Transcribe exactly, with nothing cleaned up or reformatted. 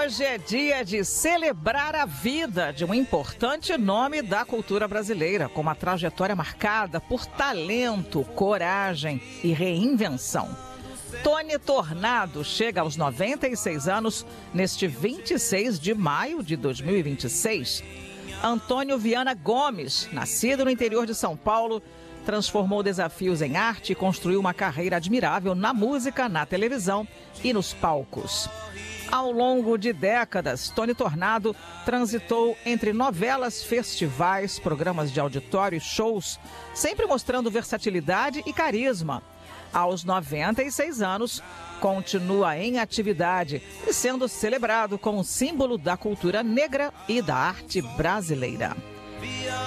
Hoje é dia de celebrar a vida de um importante nome da cultura brasileira, com uma trajetória marcada por talento, coragem e reinvenção. Tony Tornado chega aos noventa e seis anos neste vinte e seis de maio de dois mil e vinte e seis. Antônio Viana Gomes, nascido no interior de São Paulo, transformou desafios em arte e construiu uma carreira admirável na música, na televisão e nos palcos. Ao longo de décadas, Tony Tornado transitou entre novelas, festivais, programas de auditório e shows, sempre mostrando versatilidade e carisma. Aos noventa e seis anos, continua em atividade e sendo celebrado como símbolo da cultura negra e da arte brasileira.